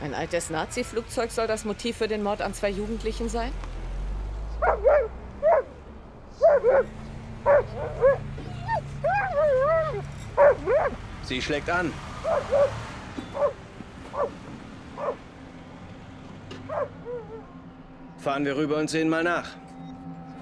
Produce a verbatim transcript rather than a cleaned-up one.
Ein altes Nazi-Flugzeug soll das Motiv für den Mord an zwei Jugendlichen sein? Sie schlägt an. Fahren wir rüber und sehen mal nach.